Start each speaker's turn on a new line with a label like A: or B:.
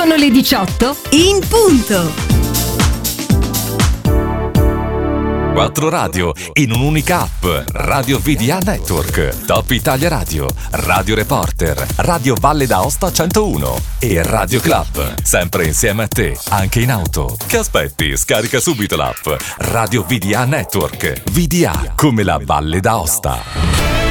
A: Sono le 18 in punto.
B: 4 radio in un'unica app. Radio VDA Network, Top Italia Radio, Radio Reporter, Radio Valle d'Aosta 101 e Radio Club. Sempre insieme a te, anche in auto. Che aspetti? Scarica subito l'app Radio VDA Network. VDA come la Valle d'Aosta.